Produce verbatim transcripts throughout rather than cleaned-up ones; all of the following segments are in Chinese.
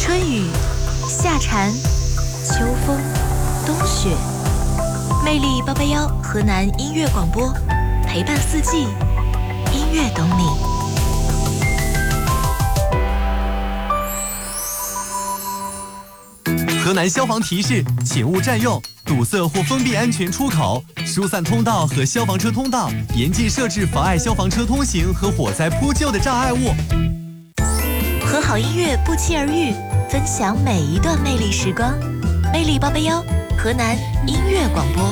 春雨、夏蝉、秋风、冬雪，魅力八八幺河南音乐广播，陪伴四季，音乐懂你。 河南消防提示：请勿占用、堵塞或封闭安全出口、疏散通道和消防车通道，严禁设置妨碍消防车通行和火灾扑救的障碍物。 和好音乐不期而遇，分享每一段魅力时光。魅力八八幺，河南音乐广播。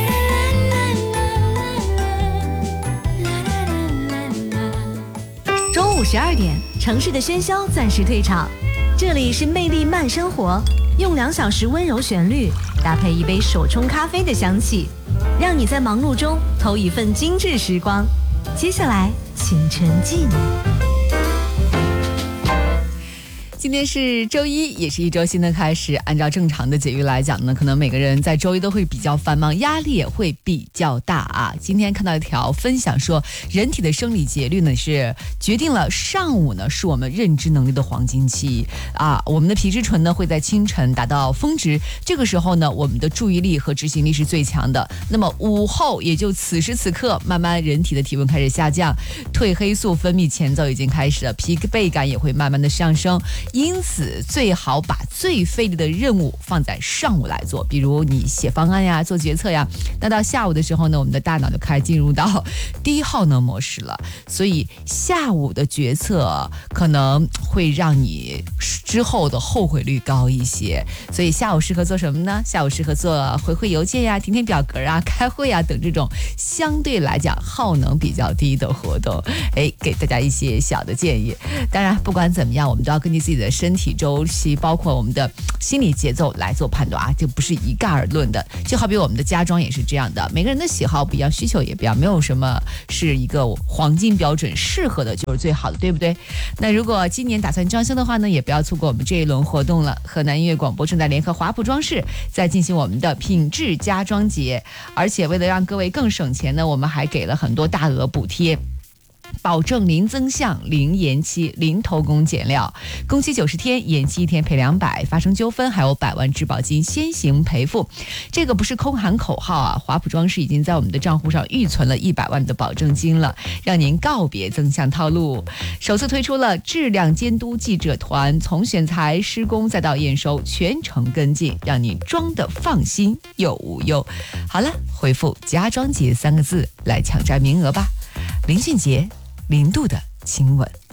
中午十二点，城市的喧嚣暂时退场，这里是魅力慢生活，用两小时温柔旋律搭配一杯手冲咖啡的香气，让你在忙碌中偷一份精致时光。接下来，请沉浸。 今天是周一，也是一周新的开始。按照正常的节律来讲呢，可能每个人在周一都会比较繁忙，压力也会比较大啊。今天看到一条分享说，人体的生理节律呢是决定了上午呢是我们认知能力的黄金期啊。我们的皮质醇呢会在清晨达到峰值，这个时候呢我们的注意力和执行力是最强的。那么午后，也就此时此刻，慢慢人体的体温开始下降，褪黑素分泌前奏已经开始了，疲惫感也会慢慢的上升。因此最好把最费力的任务放在上午来做，比如你写方案呀、做决策呀。那到下午的时候呢，我们的大脑就开始进入到低耗能模式了，所以下午的决策可能会让你之后的后悔率高一些。所以下午适合做什么呢？下午适合做回馈邮件呀、填填表格啊、开会啊等这种相对来讲耗能比较低的活动。哎，给大家一些小的建议。当然不管怎么样，我们都要根据自己的身体周期，包括我们的心理节奏来做判断啊，这不是一概而论的。就好比我们的家装也是这样的，每个人的喜好不一样，需求也不一样，没有什么是一个黄金标准，适合的就是最好的，对不对？那如果今年打算装修的话呢，也不要错过我们这一轮活动了。河南音乐广播正在联合华普装饰在进行我们的品质家装节，而且为了让各位更省钱呢，我们还给了很多大额补贴。保证零增项、零延期、零偷工减料，工期九十天，延期一天赔两百，发生纠纷还有百万质保金先行赔付。这个不是空喊口号啊，华普装饰已经在我们的账户上预存了一百万的保证金了，让您告别增项套路。首次推出了质量监督记者团，从选材、施工再到验收，全程跟进，让你装得放心又无忧。好了，回复家装节三个字来抢占名额吧。林俊杰零度的亲吻。